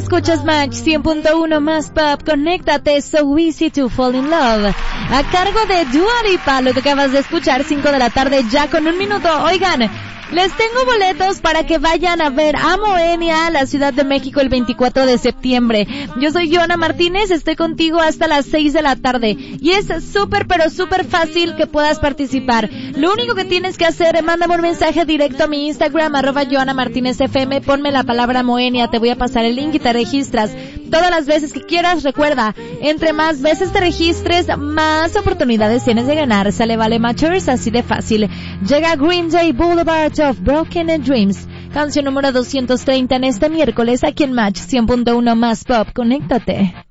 Escuchas Match 100.1 más pop, conéctate, So Easy to Fall in Love. A cargo de Dua Lipa, lo que acabas de escuchar, 5 de la tarde ya con 1 minuto. Oigan, les tengo boletos para que vayan a ver a Moenia, la Ciudad de México, el 24 de septiembre. Yo soy Joana Martínez, estoy contigo hasta las 6 de la tarde. Y es súper, pero súper fácil que puedas participar. Lo único que tienes que hacer, mándame un mensaje directo a mi Instagram, @JoanaMartínezFM, ponme la palabra Moenia, te voy a pasar el link y te registras todas las veces que quieras. Recuerda, entre más veces te registres, más oportunidades tienes de ganar. Sale Vale Matchers, así de fácil. Llega Green Day, Boulevard of Broken Dreams, canción número 230 en este miércoles aquí en Match 100.1 más pop. Conéctate.